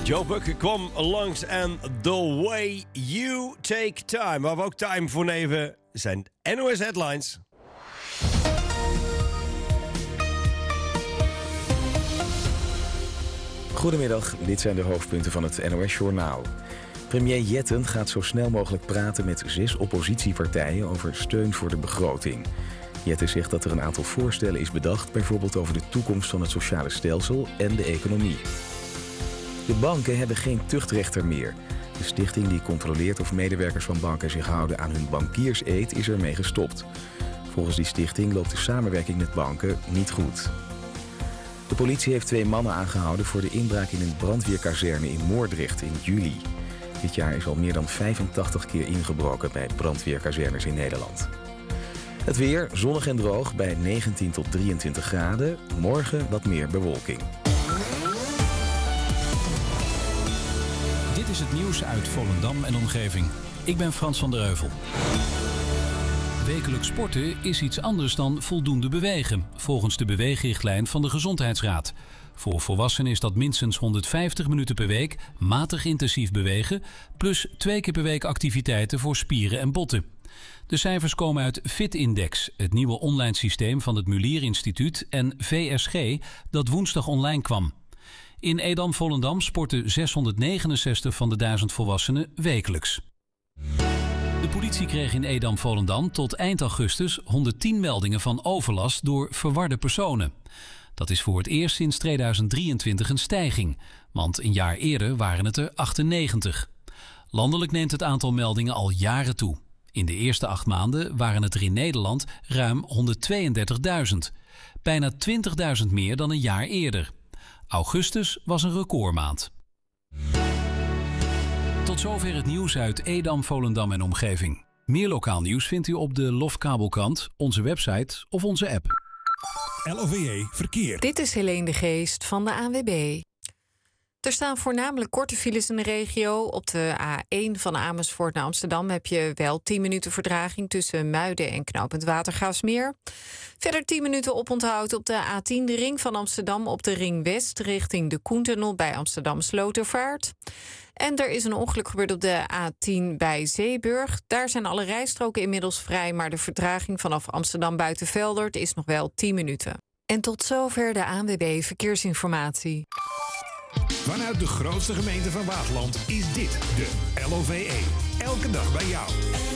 Joe Buck kwam langs en The Way You Take Time. Waar we ook time voor nemen zijn NOS Headlines. Goedemiddag, dit zijn de hoofdpunten van het NOS-journaal. Premier Jetten gaat zo snel mogelijk praten met 6 oppositiepartijen over steun voor de begroting. Jetten zegt dat er een aantal voorstellen is bedacht, bijvoorbeeld over de toekomst van het sociale stelsel en de economie. De banken hebben geen tuchtrechter meer. De stichting die controleert of medewerkers van banken zich houden aan hun bankierseed is ermee gestopt. Volgens die stichting loopt de samenwerking met banken niet goed. De politie heeft 2 mannen aangehouden voor de inbraak in een brandweerkazerne in Moordrecht in juli. Dit jaar is al meer dan 85 keer ingebroken bij brandweerkazernes in Nederland. Het weer, zonnig en droog bij 19 tot 23 graden. Morgen wat meer bewolking. Dit is het nieuws uit Volendam en omgeving. Ik ben Frans van der Heuvel. Wekelijks sporten is iets anders dan voldoende bewegen, volgens de beweegrichtlijn van de Gezondheidsraad. Voor volwassenen is dat minstens 150 minuten per week matig intensief bewegen, plus 2 keer per week activiteiten voor spieren en botten. De cijfers komen uit FitIndex, het nieuwe online systeem van het Mulier Instituut, en VSG, dat woensdag online kwam. In Edam-Volendam sporten 669 van de 1000 volwassenen wekelijks. De politie kreeg in Edam-Volendam tot eind augustus 110 meldingen van overlast door verwarde personen. Dat is voor het eerst sinds 2023 een stijging, want een jaar eerder waren het er 98. Landelijk neemt het aantal meldingen al jaren toe. In de eerste 8 maanden waren het er in Nederland ruim 132.000. Bijna 20.000 meer dan een jaar eerder. Augustus was een recordmaand. Tot zover het nieuws uit Edam, Volendam en omgeving. Meer lokaal nieuws vindt u op de Lofkabelkrant, onze website of onze app. LOVE Verkeer. Dit is Helene de Geest van de ANWB. Er staan voornamelijk korte files in de regio. Op de A1 van Amersfoort naar Amsterdam heb je wel 10 minuten vertraging tussen Muiden en knooppunt Watergraafsmeer. Verder 10 minuten oponthoud op de A10, de ring van Amsterdam, op de ring West richting de Koentunnel bij Amsterdam Slotervaart. En er is een ongeluk gebeurd op de A10 bij Zeeburg. Daar zijn alle rijstroken inmiddels vrij, maar de vertraging vanaf Amsterdam Buitenveldert is nog wel 10 minuten. En tot zover de ANWB Verkeersinformatie. Vanuit de grootste gemeente van Waadland is dit de LOVE. Elke dag bij jou.